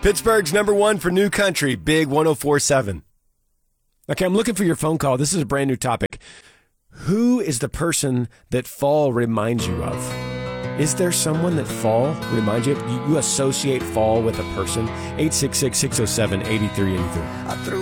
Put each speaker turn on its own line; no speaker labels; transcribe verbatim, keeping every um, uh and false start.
Pittsburgh's number one for new country, Big one oh four point seven. Okay, I'm looking for your phone call. This is a brand new topic. Who is the person that fall reminds you of? Is there someone that fall reminds you of? You associate fall with a person? eight six six, six oh seven, eight three eight three.